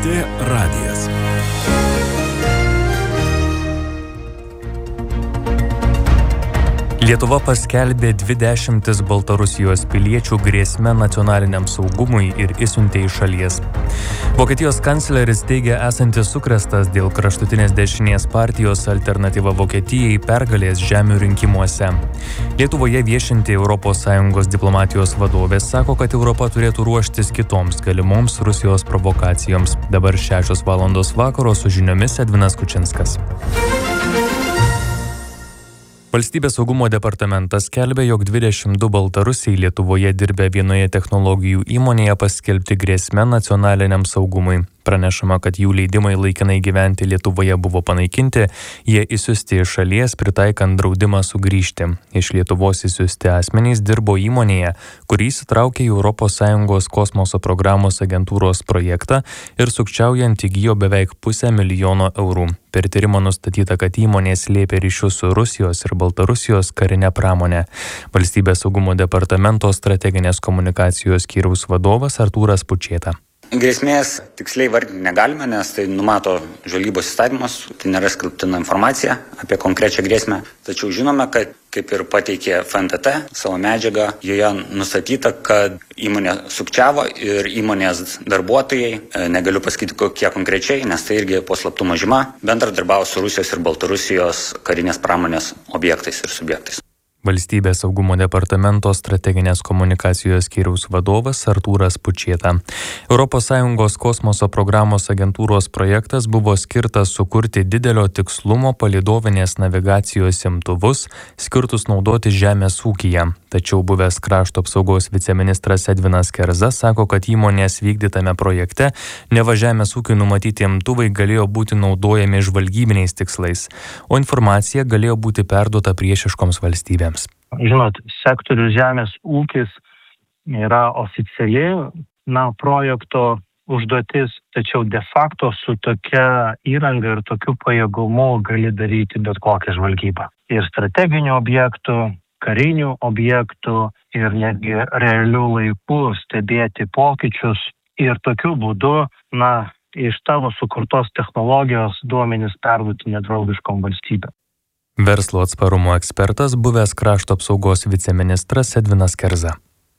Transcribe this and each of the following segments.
LRT radijas. Lietuva paskelbė 20 Baltarusijos piliečių grėsme nacionaliniam saugumui ir išsiuntė iš šalies. Vokietijos kancleris teigia esantis sukrėstas dėl kraštutinės dešinės partijos Alternatyva Vokietijai pergalės žemių rinkimuose. Lietuvoje viešinti ES diplomatijos vadovė sako, kad Europa turėtų ruoštis kitoms galimoms Rusijos provokacijoms. Dabar 6 valandos vakaro su žiniomis Edvinas Kučinskas. Valstybės saugumo departamentas skelbia, jog 22 baltarusiai Lietuvoje dirbę vienoje technologijų įmonėje paskelbti grėsme nacionaliniam saugumui. Pranešama, kad jų leidimai laikinai gyventi Lietuvoje buvo panaikinti, jie išsiųsti iš šalies, pritaikant draudimą sugrįžti. Iš Lietuvos išsiųsti asmenys dirbo įmonėje, kuri įsitraukė į ES kosmoso programos agentūros projektą ir sukčiaujant įgijo beveik 500 000 eurų. Per tyrimą nustatyta, kad įmonė slėpė ryšius su Rusijos ir Baltarusijos karinė pramonė. Valstybės saugumo departamento strateginės komunikacijos skyriaus vadovas Artūras Pučėta. Grėsmės tiksliai vardinti negalime, nes tai numato žvalgybos įstatymas, tai nėra skelbtina informacija apie konkrečią grėsmę. Tačiau žinome, kad kaip ir pateikė FNTT savo medžiagą, joje nustatyta, kad įmonė sukčiavo ir įmonės darbuotojai, negaliu pasakyti kokie konkrečiai, nes tai irgi po slaptumo žyma, bendradarbiavo su Rusijos ir Baltarusijos karinės pramonės objektais ir subjektais. Valstybės saugumo departamento strateginės komunikacijos skyriaus vadovas Artūras Pučėta. ES kosmoso programos agentūros projektas buvo skirtas sukurti didelio tikslumo palydovinės navigacijos imtuvus, skirtus naudoti žemės ūkyje. Tačiau buvęs krašto apsaugos viceministras Edvinas Kerza sako, kad įmonės vykdytame projekte neva žemės ūkiui numatyti imtuvai galėjo būti naudojami žvalgybiniais tikslais, o informacija galėjo būti perduota priešiškoms valstybėms. Žinot, sektorius žemės ūkis yra oficiali projekto užduotis, tačiau de facto su tokia įranga ir tokiu pajėgumu gali daryti bet kokią žvalgybą. Ir strateginių objektų, karinių objektų ir netgi realių laikų stebėti pokyčius ir tokiu būdu, iš tavo sukurtos technologijos duomenis perduoti nedraugiškom valstybėm. Verslo atsparumo ekspertas, buvęs krašto apsaugos viceministras Edvinas Kerza.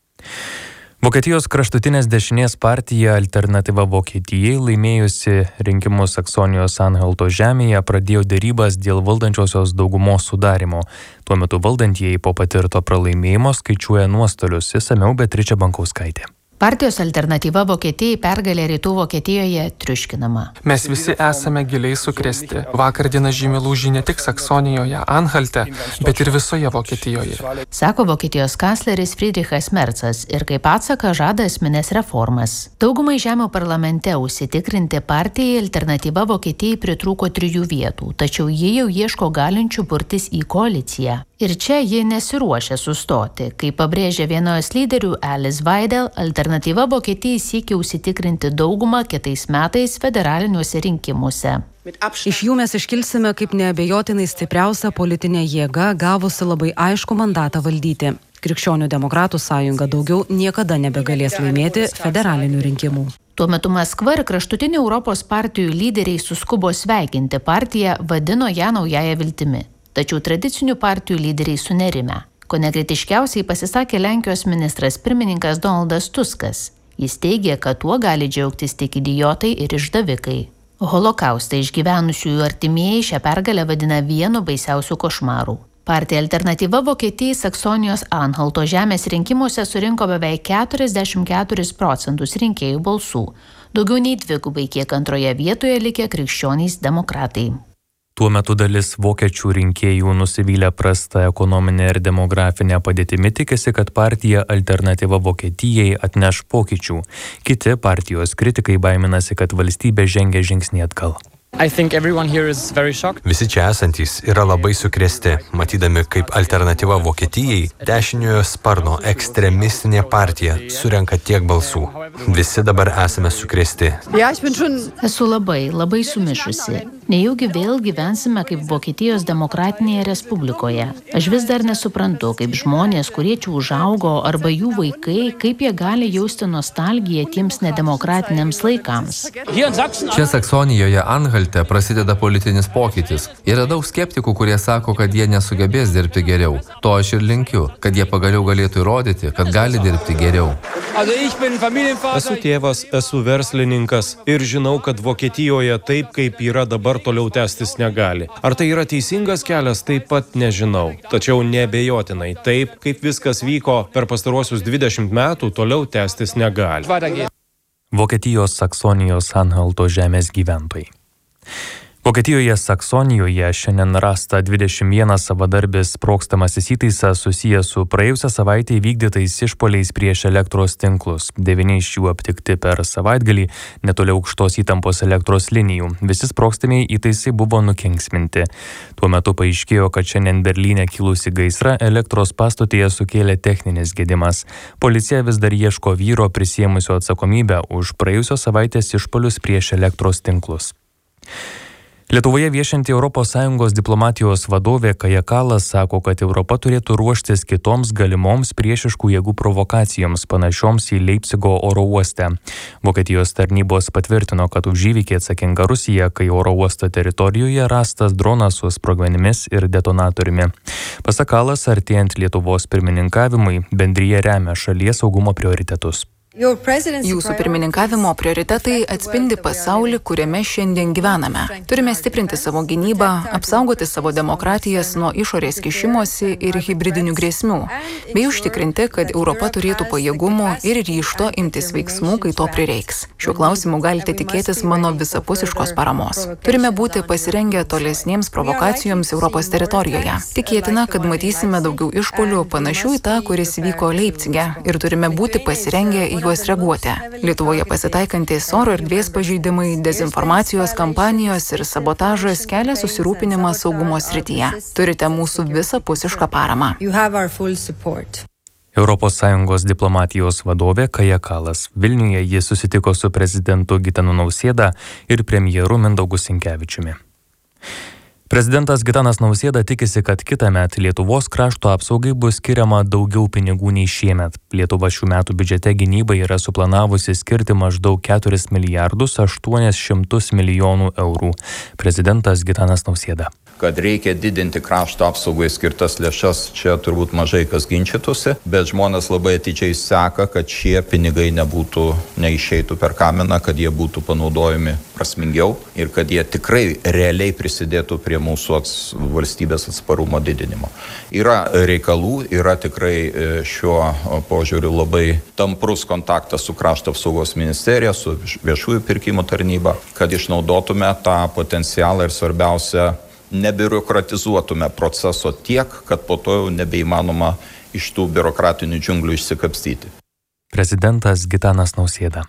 Vokietijos kraštutinės dešinės partija Alternatyva Vokietijai, laimėjusi rinkimus Saksonijos Anhalto žemėje, pradėjo derybas dėl valdančiosios daugumos sudarimo. Tuo metu valdantieji po patirto pralaimėjimo skaičiuoja nuostolius, išsamiau Beatričė Bankauskaitė. Partijos Alternatyva Vokietijai pergalė Rytų Vokietijoje triuškinama. Mes visi esame giliai sukrėsti. Vakar diena žymi lūžį ne tik Saksonijoje, Anhalte, bet ir visoje Vokietijoje. Sako Vokietijos kancleris Friedrichas Merzas ir kaip atsaką žada esminės reformas. Daugumai žemių parlamente užsitikrinti partijai Alternatyva Vokietijai pritrūko 3 vietų, tačiau ji jau ieško galinčių burtis į koaliciją. Ir čia ji nesiruošia sustoti. Kaip pabrėžė vienos lyderių Alice Weidel, Alternatyva Vokietijai siekia užsitikrinti daugumą kitais metais federaliniuose rinkimuose. Iš jų mes iškilsime kaip neabejotinai stipriausia politinė jėga, gavusi labai aišku mandatą valdyti. Krikščionių demokratų sąjunga daugiau niekada nebegalės laimėti federalinių rinkimų. Tuo metu Maskva ir kraštutinių Europos partijų lyderiai suskubo sveikinti partiją, vadino ją naująja viltimi. Tačiau tradicinių partijų lyderiai sunerime. Kone kritiškiausiai pasisakė Lenkijos ministras pirmininkas Donaldas Tuskas. Jis teigė, kad tuo gali džiaugtis tik idiotai ir išdavikai. Holokaustą išgyvenusiųjų artimieji šią pergalę vadina vienu baisiausių košmarų. Partija Alternatyva Vokietijai Saksonijos Anhalto žemės rinkimuose surinko beveik 44% rinkėjų balsų. Daugiau nei 2x, kiek antroje vietoje likę krikščionys demokratai. Tuo metu dalis vokiečių rinkėjų nusivylę prasta ekonominė ir demografinė padėtimi tikisi, kad partija Alternatyva Vokietijai atneš pokyčių. Kiti partijos kritikai baiminasi, kad valstybė žengia žingsnį atgal. Visi čia esantys yra labai sukrėsti, matydami, kaip Alternatyva Vokietijai dešiniojo sparno ekstremistinė partija surenka tiek balsų. Visi dabar esame sukrėsti. Esu labai sumišusi. Nejaugi vėl gyvensime kaip Vokietijos demokratinėje respublikoje. Aš vis dar nesuprantu, kaip žmonės, kurie čia užaugo, arba jų vaikai, kaip jie gali jausti nostalgiją tiems nedemokratiniams laikams. Čia Saksonijoje Anhalte prasideda politinis pokytis. Yra daug skeptikų, kurie sako, kad jie nesugebės dirbti geriau. To aš ir linkiu, kad jie pagaliau galėtų įrodyti, kad gali dirbti geriau. Esu tėvas, esu verslininkas ir žinau, kad Vokietijoje taip, kaip yra dabar, toliau tęstis negali. Ar tai yra teisingas kelias, taip pat nežinau. Tačiau neabejotinai, taip, kaip viskas vyko per pastaruosius 20 metų, toliau tęstis negali. Vokietijos Saksonijos Anhalto žemės gyventojai. Vokietijoje Saksonijoje šiandien rasta 21 savadarbis sprogstamasis įtaisas susijęs su praėjusią savaitę įvykdytais išpuoliais prieš elektros tinklus. 9 iš jų aptikti per savaitgalį netoli aukštos įtampos elektros linijų. Visi sprogstamiai įtaisai buvo nukenksminti. Tuo metu paaiškėjo, kad šiandien Berlyne kilusi gaisra elektros pastotėje sukėlė techninis gedimas. Policija vis dar ieško vyro prisiėmusio atsakomybę už praėjusios savaitės išpuolius prieš elektros tinklus. Lietuvoje viešinti ES diplomatijos vadovė Kaja Kallas sako, kad Europa turėtų ruoštis kitoms galimoms priešiškų jėgų provokacijoms panašioms į Leipcigo oro uoste. Vokietijos tarnybos patvirtino, kad už įvykį atsakinga Rusija, kai oro uosto teritorijoje rastas dronas su sprogmenimis ir detonatoriumi. Pasak Kallas, artėjant Lietuvos pirmininkavimui, bendrija remia šalies saugumo prioritetus. Jūsų pirmininkavimo prioritetai atspindi pasaulį, kuriame šiandien gyvename. Turime stiprinti savo gynybą, apsaugoti savo demokratijas nuo išorės kišimosi ir hibridinių grėsmių, bei užtikrinti, kad Europa turėtų pajėgumų ir ryžto imtis veiksmų, kai to prireiks. Šiuo klausimu galite tikėtis mano visapusiškos paramos. Turime būti pasirengę tolesnėms provokacijoms Europos teritorijoje. Tikėtina, kad matysime daugiau išpuolių panašių į tą, kuris vyko Leipcige, ir turime būti pasirengę į juos reaguoti. Lietuvoje pasitaikantis oro erdvės pažeidimai, dezinformacijos kampanijos ir sabotažas kelia susirūpinimą saugumo srityje. Turite mūsų visapusišką paramą. ES diplomatijos vadovė Kaja Kallas. Vilniuje ji susitiko su prezidentu Gitanu Nausėda ir premjeru Mindaugu Sinkevičiumi. Prezidentas Gitanas Nausėda tikisi, kad kitąmet Lietuvos krašto apsaugai bus skiriama daugiau pinigų nei šiemet. Lietuva šių metų biudžete gynybai yra suplanavusi skirti maždaug 4 milijardus 800 milijonų eurų. Prezidentas Gitanas Nausėda. Kad reikia didinti krašto apsaugai skirtas lėšas, čia turbūt mažai kas ginčytųsi, bet žmonės labai atidžiai seka, kad šie pinigai neišeitų per kaminą, kad jie būtų panaudojami prasmingiau ir kad jie tikrai realiai prisidėtų prie mūsų valstybės atsparumo didinimo. Yra reikalų, yra tikrai šiuo požiūriu labai tamprus kontaktas su krašto apsaugos ministerija, su viešųjų pirkimų tarnyba, kad išnaudotume tą potencialą ir svarbiausia, nebiurokratizuotume proceso tiek, kad po to jau nebeįmanoma iš tų biurokratinių džiunglių išsikapstyti. Prezidentas Gitanas Nausėda.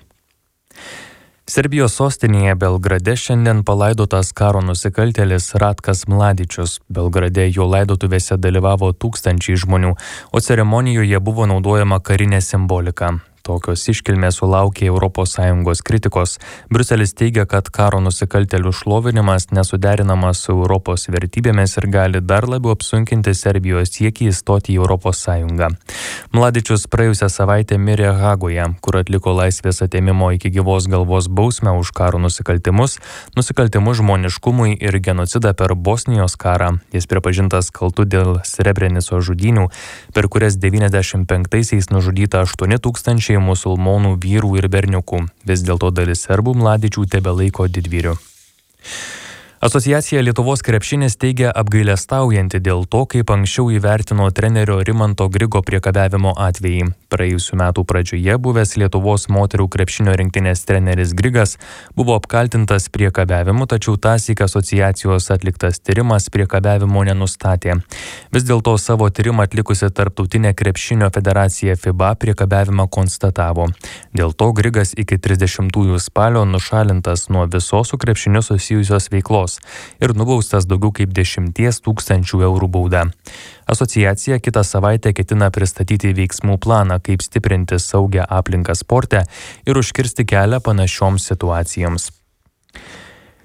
Serbijos sostinėje Belgrade šiandien palaidotas karo nusikaltėlis Ratkas Mladičius. Belgrade jo laidotuvėse dalyvavo tūkstančiai žmonių, o ceremonijoje buvo naudojama karinė simbolika. Tokios iškilmės sulaukė ES kritikos. Briuselis teigia, kad karo nusikaltėlių šlovinimas nesuderinamas su Europos vertybėmis ir gali dar labiau apsunkinti Serbijos siekį įstoti į ES. Mladičius praėjusią savaitę mirė Hagoje, kur atliko laisvės atėmimo iki gyvos galvos bausmę už karo nusikaltimus žmoniškumui ir genocidą per Bosnijos karą. Jis pripažintas kaltu dėl Srebrenicos žudynių, per kurias 95-aisiais nužudyta 8 000 musulmonų vyrų ir berniukų. Vis dėlto dalis serbų Mladičių tebelaiko didvyriu. Asociacija Lietuvos krepšinis teigia apgailestaujanti dėl to, kaip anksčiau įvertino trenerio Rimanto Grigo priekabiavimo atvejį. Praėjusių metų pradžioje buvęs Lietuvos moterų krepšinio rinktinės treneris Grigas buvo apkaltintas priekabiavimu, tačiau tąsyk asociacijos atliktas tyrimas priekabiavimo nenustatė. Vis dėlto savo tyrimą atlikusi Tarptautinė krepšinio federacija FIBA priekabiavimą konstatavo. Dėl to Grigas iki 30 spalio nušalintas nuo visos su krepšiniu susijusios veiklos ir nubaustas daugiau kaip 10 000 eurų bauda. Asociacija kitą savaitę ketina pristatyti veiksmų planą, kaip stiprinti saugią aplinką sporte ir užkirsti kelią panašioms situacijoms.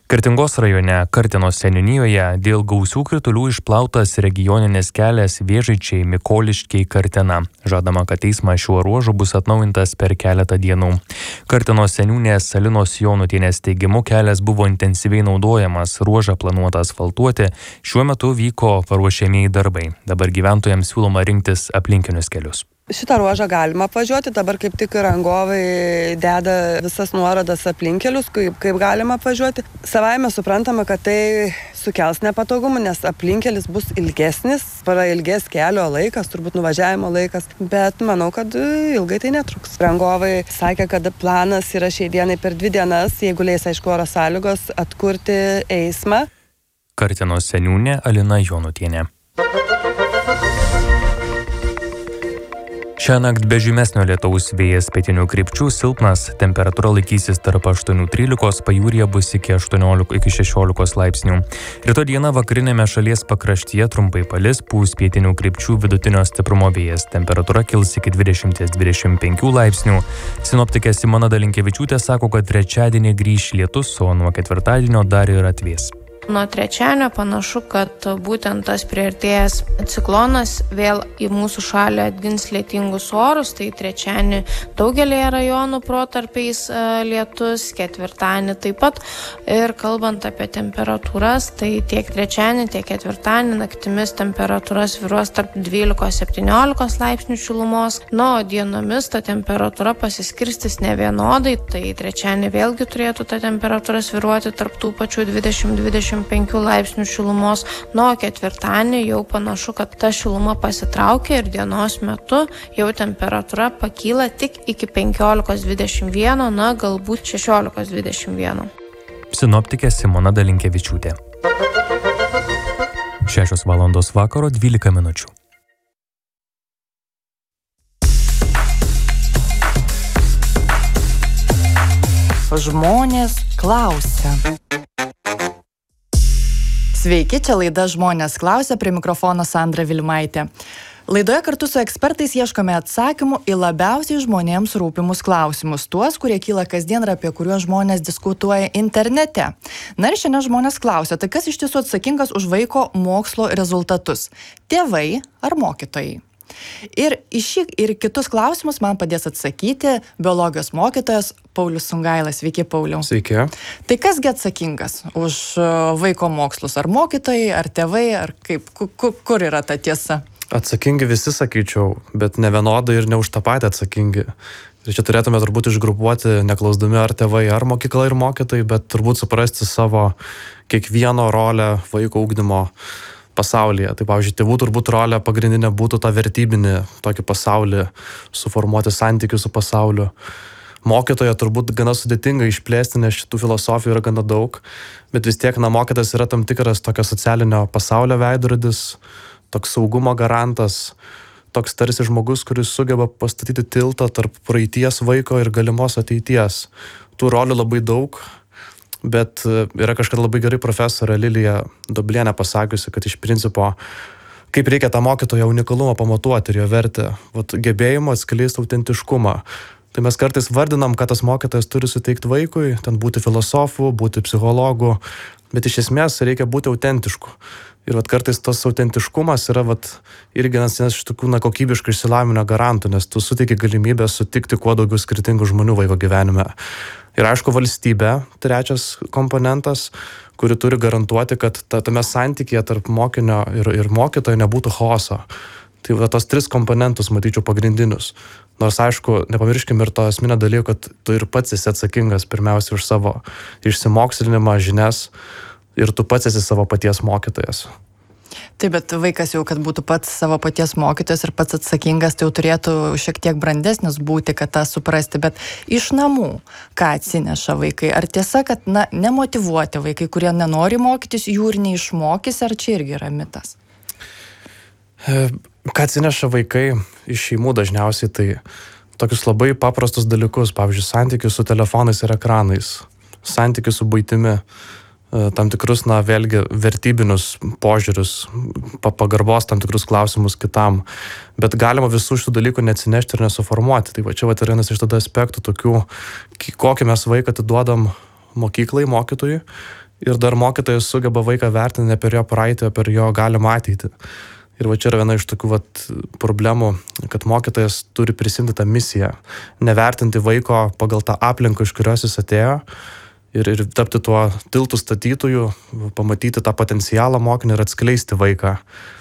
Kretingos rajone Kartenos seniūnijoje dėl gausių kritulių išplautas regioninis kelias Vėžaičiai Mikoliškiai Kartena. Žadama, kad eismas šiuo ruožu bus atnaujintas per keletą dienų. Kartenos seniūnės Salinos Jonutienės teigimu kelias buvo intensyviai naudojamas, ruožą planuota asfaltuoti, šiuo metu vyko paruošiamieji darbai. Dabar gyventojams siūloma rinktis aplinkinius kelius. Šitą ruožą galima apvažiuoti, dabar kaip tik rangovai deda visas nuorodas aplinkelius, kaip galima apvažiuoti. Savaime suprantama, kad tai sukels nepatogumų, nes aplinkelis bus ilgesnis, prailgės kelio laikas, turbūt nuvažiavimo laikas, bet manau, kad ilgai tai netruks. Rangovai sakė, kad planas yra šiai dienai per 2 dienas, jeigu leis aišku oro sąlygos, atkurti eismą. Kartenos seniūnė Alina Jonutienė. Šiąnakt be žymesnio lietaus, vėjas pietinių krypčių silpnas, temperatūra laikysis tarp 8–13, pajūryje bus iki 18–16 laipsnių. Rytoj dieną vakarinėme šalies pakraštyje trumpai palis, pūs pietinių krypčių vidutinio stiprumo vėjas, temperatūra kils iki 20–25 laipsnių. Sinoptikė Simona Dalinkevičiūtė sako, kad trečiadienį grįš lietus, o nuo ketvirtadienio dar ir atvės. Nuo trečiadienio panašu, kad būtent tas priartėjęs ciklonas vėl į mūsų šalį atgins lietingus orus, tai trečiadienį daugelėje rajonų protarpiais lietus, ketvirtadienį taip pat. Ir kalbant apie temperatūras, tai tiek trečiadienį, tiek ketvirtadienį naktimis temperatūra svyruos tarp 12–17 laipsnių šilumos, o dienomis ta temperatūra pasiskirstys nevienodai, tai trečiadienį vėlgi turėtų ta temperatūra svyruoti tarp tų pačių 20–25 laipsnių šilumos, o ketvirtadienį jau panašu, kad ta šiluma pasitraukia ir dienos metu jau temperatūra pakyla tik iki 15–21, galbūt 16–21. Sinoptikė Simona Dalinkevičiūtė. 6 valandos vakaro 12 minučių. Žmonės klausia. Sveiki, čia laida Žmonės klausia, prie mikrofono Sandra Vilimaitė. Laidoje kartu su ekspertais ieškome atsakymų į labiausiai žmonėms rūpimus klausimus, tuos, kurie kyla kasdien ir apie kuriuos žmonės diskutuoja internete. Na ir šiandien žmonės klausia, tai kas iš tiesų atsakingas už vaiko mokslo rezultatus? Tėvai ar mokytojai? Ir į šį ir kitus klausimus man padės atsakyti biologijos mokytojas Paulius Sungailas. Sveiki, Pauliau. Sveiki. Tai kasgi atsakingas už vaiko mokslus? Ar mokytojai, ar tėvai, ar kaip? Kur yra ta tiesa? Atsakingi visi, sakyčiau, bet ne vienodai ir ne už tą patį atsakingi. Ir čia turėtume turbūt išgrupuoti, neklausdami ar tėvai, ar mokykla ir mokytojai, bet turbūt suprasti savo kiekvieno rolę vaiko ugdymo pasaulyje. Tai, pavyzdžiui, tėvų turbūt rolė pagrindinė būtų tą vertybinį tokį pasaulį, suformuoti santykių su pasauliu. Mokytojo turbūt gana sudėtinga išplėsti, nes šitų filosofijų yra gana daug, bet vis tiek, mokytas yra tam tikras tokio socialinio pasaulio veidrodis, toks saugumo garantas, toks tarsi žmogus, kuris sugeba pastatyti tiltą tarp praeities vaiko ir galimos ateities. Tų rolių labai daug. Bet yra kažkada labai gerai profesorė Lilija Doblienė pasakiusi, kad iš principo, kaip reikia tą mokytojo unikalumą pamatuoti ir jo vertę, gebėjimo atskleisti autentiškumą. Tai mes kartais vardinam, kad tas mokytojas turi suteikti vaikui, ten būti filosofu, būti psichologu, bet iš esmės reikia būti autentišku. Ir kartais tas autentiškumas yra irgi vienas iš tokių kokybiškai išsilavinimo garantų, nes tu suteiki galimybę sutikti kuo daugiau skirtingų žmonių vaiko gyvenime. Ir aišku, valstybė, trečias komponentas, kuri turi garantuoti, kad tame santykyje tarp mokinio ir mokytojo nebūtų chaoso. Tai tos 3 komponentus matyčiau pagrindinius. Nors aišku, nepamirškim ir to esminio dalyko, kad tu ir pats esi atsakingas pirmiausia už savo išsimokslinimą, žinias ir tu pats esi savo paties mokytojas. Taip, bet vaikas jau, kad būtų pats savo paties mokytojas ir pats atsakingas, tai jau turėtų šiek tiek brandesnis būti, kad tą suprasti. Bet iš namų, ką atsineša vaikai? Ar tiesa, kad nemotyvuoti vaikai, kurie nenori mokytis, jų ir neišmokys, ar čia irgi yra mitas? Ką atsineša vaikai iš šeimų dažniausiai, tai tokius labai paprastus dalykus, pavyzdžiui, santykius su telefonais ir ekranais, santykius su buitimi, tam tikrus, vėlgi, vertybinius požiūrius, pagarbos tam tikrus klausimus kitam. Bet galima visų šitų dalykų neatsinešti ir nesuformuoti. Tai čia yra vienas iš tada aspektų tokių, kokį mes vaiką atiduodam mokyklai, mokytojui ir dar mokytojas sugeba vaiką vertinti ne per jo praeitį, o per jo galimą ateitį. Ir va čia yra viena iš tokių problemų, kad mokytojas turi prisimti tą misiją, nevertinti vaiko pagal tą aplinką, iš kurios jis atėjo, ir tapti tuo tiltų statytoju, pamatyti tą potencialą mokinį ir atskleisti vaiką.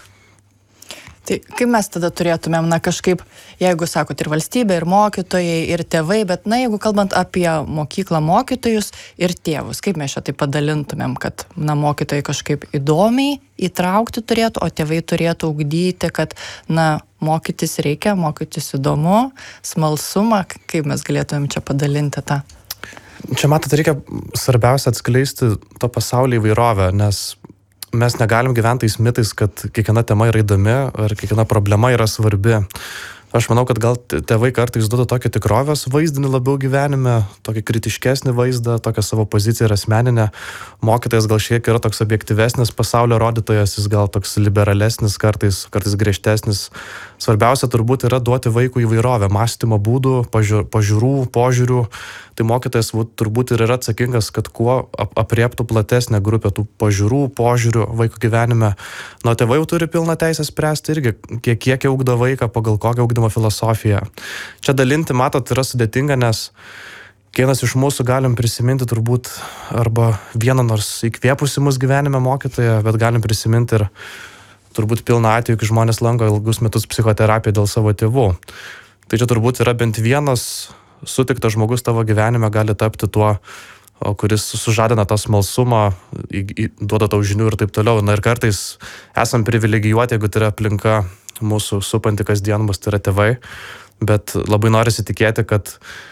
Tai kaip mes tada turėtumėm, kažkaip, jeigu sakot, ir valstybė, ir mokytojai, ir tėvai, bet, jeigu kalbant apie mokyklą, mokytojus ir tėvus, kaip mes čia tai padalintumėm, kad, mokytojai kažkaip įdomiai įtraukti turėtų, o tėvai turėtų ugdyti, kad, mokytis reikia, mokytis įdomu, smalsumą, kaip mes galėtumėm čia padalinti tą? Čia, matot, reikia svarbiausia atskleisti to pasaulio įvairovę, nes mes negalim gyventi tais mitais, kad kiekviena tema yra įdomi ar kiekviena problema yra svarbi. Aš manau, kad gal tėvai kartais duoda tokį tikrovės vaizdinį labiau gyvenime, tokį kritiškesnį vaizdą, tokią savo poziciją ir asmeninę. Mokytojas gal šiek yra toks objektyvesnis pasaulio rodytojas, jis gal toks liberalesnis, kartais griežtesnis. Svarbiausia turbūt yra duoti vaikui įvairovę, mąstymo būdų, požiūrių. Tai mokytojas turbūt ir yra atsakingas, kad kuo apriektų platesnę grupę tų požiūrių vaiko gyvenime. Tėvai jau turi pilną teisę spręsti irgi, kiek ugdo vaiką, pagal kokią ugdymo filosofiją. Čia dalinti, matot, yra sudėtinga, nes kiekvienas iš mūsų galim prisiminti turbūt arba vieną nors įkvėpusi mus gyvenime mokytoją, bet galim prisiminti ir turbūt pilną atveju, kai žmonės lanko ilgus metus psichoterapiją dėl savo tėvų. Tai čia turbūt yra bent vienas sutiktas žmogus tavo gyvenime gali tapti tuo, kuris sužadina tą smalsumą, duoda tau žinių ir taip toliau. Ir kartais esam privilegijuoti, jeigu tai yra aplinka mūsų supanti kasdien, mus tai yra tėvai, bet labai norisi tikėti, kad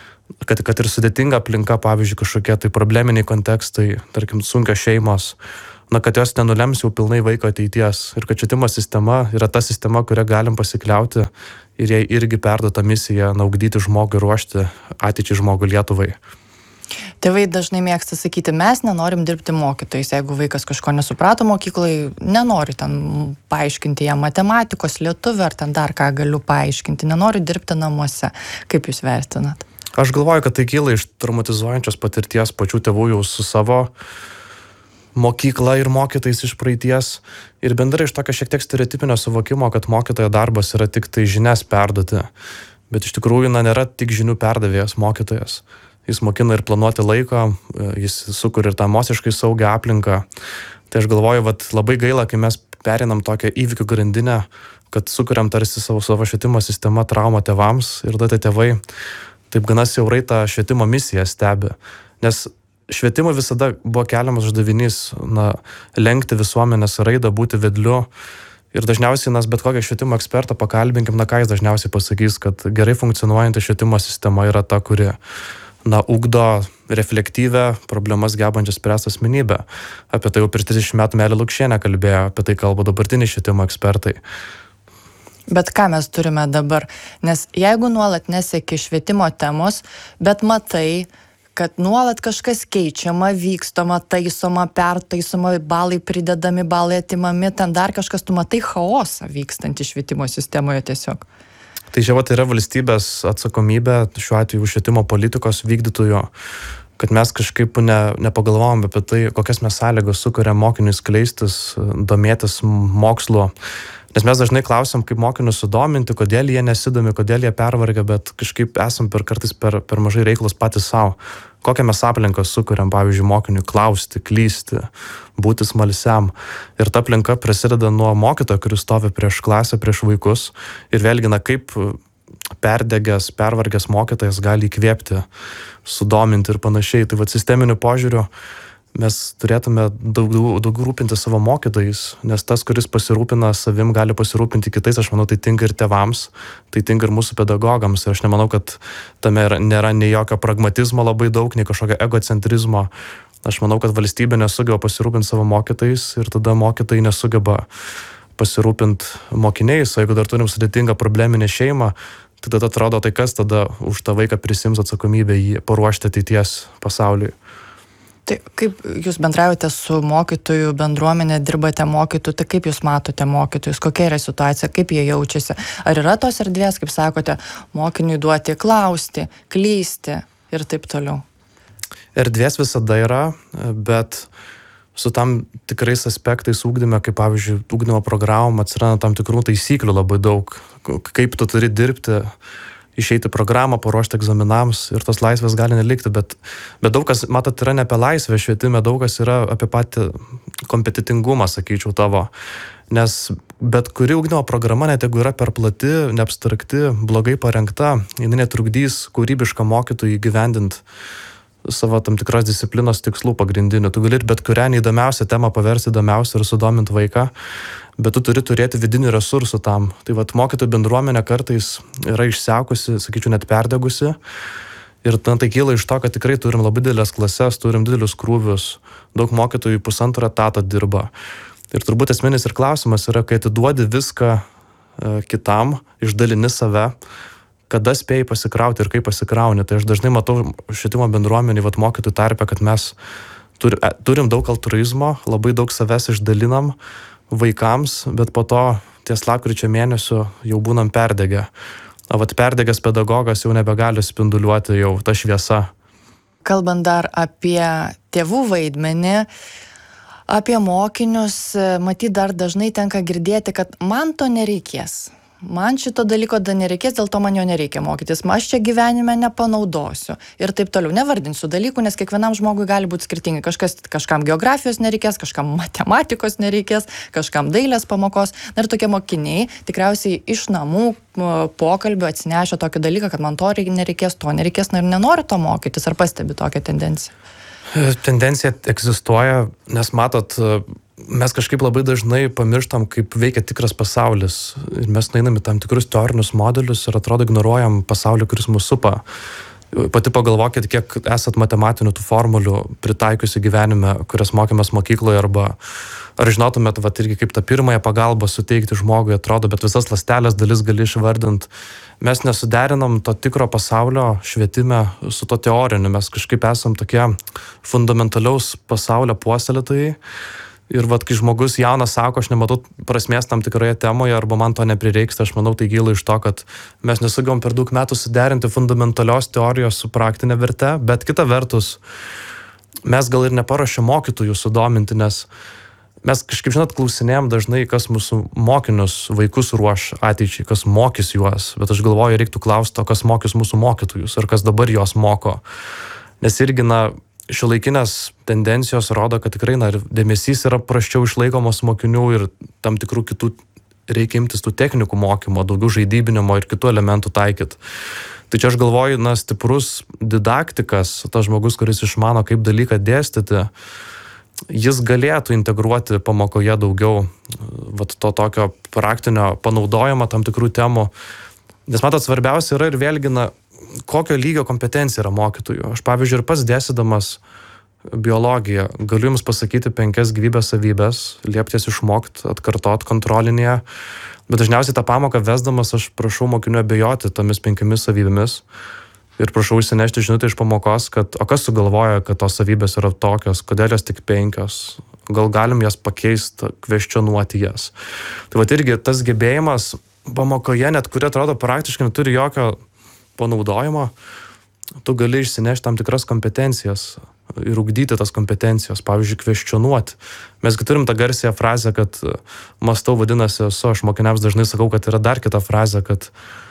ir sudėtinga aplinka, pavyzdžiui, kažkokie tai probleminiai kontekstai, tarkim, sunkios šeimos, kad jos nenulems jau pilnai vaiko ateities. Ir kad švietimo sistema yra ta sistema, kurią galim pasikliauti ir jai irgi perduota misija ugdyti žmogų ir ruošti ateičiai žmogų Lietuvai. Tėvai dažnai mėgsta sakyti, mes nenorim dirbti mokytojais, jeigu vaikas kažko nesuprato mokyklai, nenori ten paaiškinti jam matematikos, lietuvių ar ten dar ką galiu paaiškinti, nenori dirbti namuose. Kaip jūs vertinat? Aš galvoju, kad tai kyla iš traumatizuojančios patirties pačių tėvų jau su savo mokykla ir mokytais iš praeities ir bendrai iš tokio šiek tiek stereotipinio suvokimo, kad mokytojo darbas yra tik tai žinias perduoti. Bet iš tikrųjų nėra tik žinių perdavėjas mokytojas. Jis mokina ir planuoti laiką, jis sukuria ir tą emociškai saugią aplinką. Tai aš galvoju, labai gaila, kai mes perinam tokią įvykių grandinę, kad sukuriam tarsi savo švietimo sistemą traumą tėvams ir tada tėvai taip gana siaurai tą švietimo misiją stebi. Nes švietimui visada buvo keliamas uždavinys lenkti visuomenės raidą, būti vedliu. Ir dažniausiai bet kokią švietimo ekspertą pakalbinkim, ką jis dažniausiai pasakys, kad gerai funkcionuojanti švietimo sistema yra ta, kuri ugdo reflektyvę, problemas gebančią spręsti asmenybę. Apie tai jau prieš 30 metų Melė Lukšienė kalbėjo, apie tai kalba dabartiniai švietimo ekspertai. Bet ką mes turime dabar? Nes jeigu nuolat neseki švietimo temos, bet matai, kad nuolat kažkas keičiama, vykstama, taisoma, pertaisoma, balai pridedami, balai atimami, ten dar kažkas, tu matai chaosą vykstantį švietimo sistemoje tiesiog. Tai čia yra valstybės atsakomybė, šiuo atveju švietimo politikos vykdytojo, kad mes kažkaip nepagalvojom apie tai, kokias mes sąlygos sukuriam mokinius skleistis, domėtis mokslu. Nes mes dažnai klausim, kaip mokinius sudominti, kodėl jie nesidomi, kodėl jie pervargia, bet kažkaip esam kartais per mažai reiklus patys savo. Kokią mes aplinką sukuriam, pavyzdžiui, mokiniui klausti, klysti, būti smalsiam. Ir ta aplinka prasideda nuo mokytojo, kuris stovi prieš klasę, prieš vaikus. Ir vėlgi, kaip perdegęs, pervargęs mokytojas gali įkvėpti, sudominti ir panašiai. Tai sisteminiu požiūriu mes turėtume daugiau rūpinti savo mokytojais, nes tas, kuris pasirūpina savim, gali pasirūpinti kitais. Aš manau, tai tinka ir tėvams, tai tinka ir mūsų pedagogams. Ir aš nemanau, kad tame nėra nei jokio pragmatizmo labai daug, nei kažkokio egocentrizmo. Aš manau, kad valstybė nesugeba pasirūpinti savo mokytojais ir tada mokytojai nesugeba pasirūpinti mokiniais. O jeigu dar turim sudėtingą probleminę šeimą, tai tada atrodo, tai kas tada už tą vaiką prisiims atsakomybę jį paruošti ateities pasauliui. Tai kaip jūs bendraujate su mokytojų bendruomenė, dirbate mokytojų, tai kaip jūs matote mokytojus, kokia yra situacija, kaip jie jaučiasi? Ar yra tos erdvės, kaip sakote, mokiniui duoti klausti, klysti ir taip toliau? Erdvės visada yra, bet su tam tikrais aspektais ugdyme, kaip pavyzdžiui, ugdymo programom atsiranda tam tikrų taisyklių labai daug, kaip tu turi dirbti, išeiti programą, paruošti egzaminams ir tos laisvės gali nelikti, bet daug kas, matot, yra ne apie laisvę švietime, daug kas yra apie patį kompetitingumą, sakyčiau, tavo. Nes bet kuri ugdymo programa, net jeigu yra per plati, neabstrakti, blogai parengta, jinai netrukdys kūrybišką mokytojų įgyvendinti savo tam tikros disciplinos tikslų pagrindinių. Tu gali ir bet kurią neįdomiausią temą paversti įdomiausią ir sudominti vaiką, bet tu turi turėti vidinių resursų tam. Tai vat mokytojų bendruomenė kartais yra išsekusi, sakyčiau, net perdegusi. Ir tai kyla iš to, kad tikrai turim labai didelės klases, turim didelius krūvius, daug mokytojų 1,5 etato dirba. Ir turbūt esminis ir klausimas yra, kai atiduodi viską kitam, išdalini save, kada spėjai pasikrauti ir kaip pasikrauni. Tai aš dažnai matau švietimo bendruomenį, vat mokytojų tarpe, kad mes turim daug altruizmo, labai daug savęs išdalinam vaikams, bet po to ties lapkričio mėnesio jau būnam perdegę. O vat perdegęs pedagogas jau nebegali spinduliuoti jau ta šviesa. Kalbant dar apie tėvų vaidmenį, apie mokinius, matyt, dar dažnai tenka girdėti, kad man to nereikės. Man šito dalyko dar nereikės, dėl to man jo nereikia mokytis. Aš čia gyvenime nepanaudosiu. Ir taip toliau. Nevardinsiu dalykų, nes kiekvienam žmogui gali būti skirtingai. Kažkam geografijos nereikės, kažkam matematikos nereikės, kažkam dailės pamokos. Ir tokie mokiniai tikriausiai iš namų pokalbio atsinešė tokį dalyką, kad man to nereikės, ir nenori to mokytis. Ar pastebi tokią tendenciją? Tendencija egzistuoja, nes matot, mes kažkaip labai dažnai pamirštam, kaip veikia tikras pasaulis. Ir mes nueinam į tam tikrus teorinius modelius ir atrodo ignoruojam pasaulį, kuris mus supa. Pati pagalvokit, kiek esat matematinių tų formulių pritaikiusi gyvenime, kurias mokėmės mokykloje, ar žinotumėt, irgi kaip tą pirmąją pagalbą suteikti žmogui atrodo, bet visas ląstelės dalis gali išvardinti. Mes nesuderinam to tikro pasaulio švietime su to teoriniu. Mes kažkaip esam tokie fundamentaliaus pasaulio puoselėtojai. Ir kai žmogus jaunas sako, aš nematau prasmės tam tikroje temoje arba man to neprireiks, aš manau, tai kyla iš to, kad mes nesugebam per daug metų suderinti fundamentalios teorijos su praktinė verte, bet kita vertus, mes gal ir neparuošėm mokytojų sudominti, nes mes kažkaip, žinot, klausinėjom dažnai, kas mūsų mokinius, vaikus ruoš ateičiai, kas mokys juos, bet aš galvoju, reiktų klausti, kas mokys mūsų mokytojus ir kas dabar juos moko. Nes irgi, šiuolaikinės tendencijos rodo, kad tikrai dėmesys yra prasčiau išlaikomos mokinių ir tam tikrų kitų reikia imtis tų technikų mokymo, daugiau žaidybinimo ir kitų elementų taikyti. Tai čia aš galvoju, stiprus didaktikas, tas žmogus, kuris išmano, kaip dalyką dėstyti, jis galėtų integruoti pamokoje daugiau to tokio praktinio panaudojimo tam tikrų temų. Nes matot, svarbiausia yra ir vėlgi, kokio lygio kompetencija yra mokytojų. Aš, pavyzdžiui, ir pats dėstydamas biologiją galiu jums pasakyti 5 gyvybės savybės, liepties išmokti, atkartot kontrolinėje, bet dažniausiai tą pamoką vesdamas aš prašau mokinių abejoti tomis 5 savybėmis ir prašau išsinešti žinutę iš pamokos, kad o kas sugalvoja, kad tos savybės yra tokios, kodėl jos tik 5, gal galim jas pakeisti, kvestionuoti jas. Tai irgi tas gebėjimas pamokoje, net kuri atrodo praktiškai neturi jokio panaudojimo, tu gali išsinešti tam tikras kompetencijas ir ugdyti tas kompetencijos, pavyzdžiui, kvestionuoti. Mesgi turim tą garsiąją frazę, kad mąstau vadinasi esu, aš mokiniams dažnai sakau, kad yra dar kita frazė, kad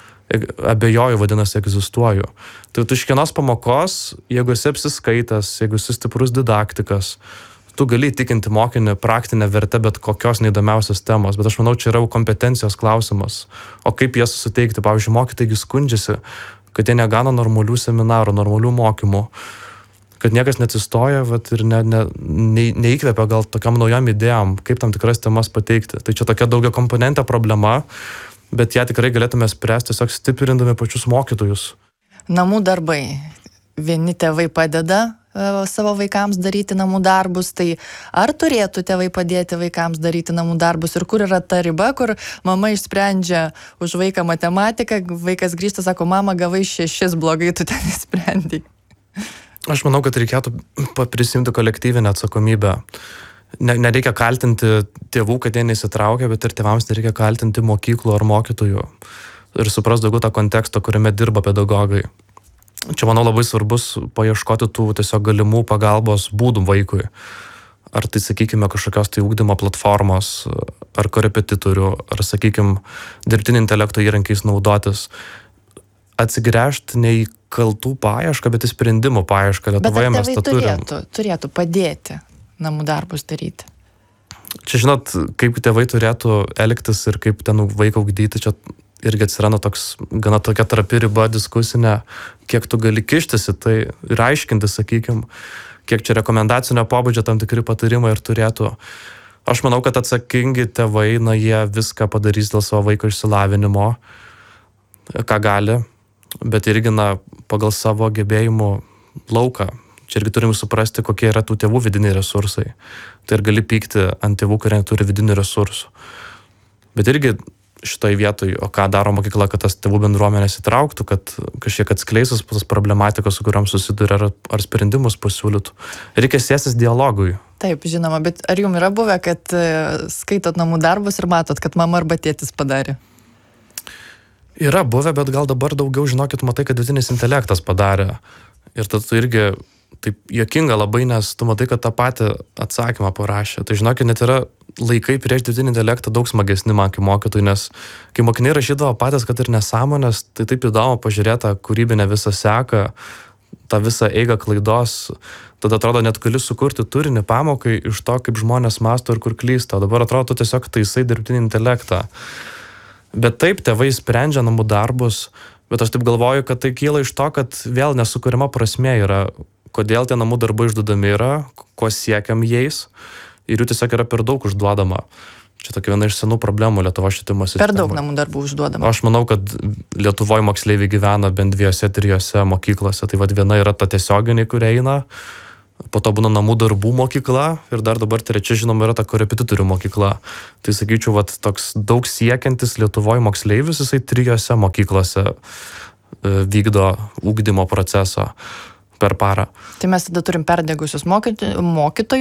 abejoju vadinasi egzistuoju. Tai tu iš kiekvienos pamokos, jeigu esi apsiskaitęs, jeigu esi stiprus didaktikas, tu gali įtikinti mokinį praktinę vertę bet kokios neįdomiausios temos, bet aš manau, čia yra kompetencijos klausimas. O kaip jas suteikti? Pavyzdžiui, mokytojai skundžiasi, kad jie negauna normalių seminarų, normalių mokymų, kad niekas neatsistoja ir neįkvepia gal tokiam naujam idėjom, kaip tam tikras temas pateikti. Tai čia tokia daugia komponentė problema, bet ją tikrai galėtume spręsti tiesiog stiprindami pačius mokytojus. Namų darbai. Vieni tėvai padeda savo vaikams daryti namų darbus, tai ar turėtų tėvai padėti vaikams daryti namų darbus ir kur yra ta riba, kur mama išsprendžia už vaiką matematiką, vaikas grįžta, sako, mama, gavai 6, blogai tu ten išsprendai. Aš manau, kad reikėtų prisimti kolektyvinę atsakomybę. Nereikia kaltinti tėvų, kad jie neįsitraukia, bet ir tėvams nereikia kaltinti mokyklų ar mokytojų ir supras daugiau tą kontekstą, kuriame dirba pedagogai. Čia, manau, labai svarbus paieškoti tų tiesiog galimų pagalbos būdų vaikui. ar tai, sakykime, kažkokios tai ugdymo platformos, ar korepetitorių, ar, sakykime, dirbtinio intelekto įrankiais naudotis. Atsigręžti ne į kaltų paiešką, bet į sprendimų paiešką. Lietuvoje mes tą turim. Bet turėtų padėti namų darbus daryti. Čia, žinot, kaip tėvai turėtų elgtis ir kaip ten vaiką ugdyti, čia irgi atsiranda gana tokia trapi riba diskusinė, kiek tu gali kištis į tai ir aiškinti, sakykime, kiek čia rekomendacinio pobūdžio tam tikri patarimai ir turėtų. Aš manau, kad atsakingi tėvai, jie viską padarys dėl savo vaiko išsilavinimo, ką gali, bet irgi, pagal savo gebėjimų lauką. Čia irgi turim suprasti, kokie yra tų tėvų vidiniai resursai. Tai ir gali pykti ant tėvų, kurie turi vidinių resursų. Bet irgi šitoj vietoj, o ką daro mokykla, kad tas tėvų bendruomenės įtrauktų, kad kažkiek atskleistas tas problematikos, su kuriuom susiduria, ar sprendimus pasiūlytų. Reikia sėstis dialogui. Taip, žinoma, bet ar jums yra buvę, kad skaitot namų darbus ir matot, kad mama arba tėtis padarė? Yra buvę, bet gal dabar daugiau, žinokit, matai, kad dirbtinis intelektas padarė. Ir tada tu irgi taip juokinga labai, nes tu matai, kad tą patį atsakymą parašė. Tai žinokit, net yra laikai prieš dirbtinį intelektą daug smagesni man kaip mokytojui, nes kai mokiniai rašydavo patys, kad ir nesąmonės, tai taip įdomu pažiūrėti tą kūrybinę visą seką, tą visą eigą klaidos. Tada atrodo, net gali sukurti turinį pamokai iš to, kaip žmonės mąsto ir kur klysta. Dabar atrodo, tu tiesiog taisai dirbtinį intelektą. Bet taip, tėvai sprendžia namų darbus, bet aš taip galvoju, kad tai kyla iš to, kad vėl nesukuriama prasmė yra, kodėl tie namų darbai išduodami yra, ko siekiam jais, ir jų tiesiog yra per daug užduodama. Čia tokia viena iš senų problemų Lietuvos švietimo sistemoje. Per daug namų darbų užduodama. Aš manau, kad Lietuvoje moksleiviai gyvena bent 2-3 mokyklose. Tai viena yra ta tiesioginė, kur eina, po to būna namų darbų mokykla ir dar dabar trečia, žinoma, yra ta korepetitorių mokykla. Tai sakyčiau, toks daug siekiantis Lietuvoje moksleivis, jisai 3 mokyklose vykdo ugdymo procesą per parą. Tai mes tada turim perdegusius mokytojus,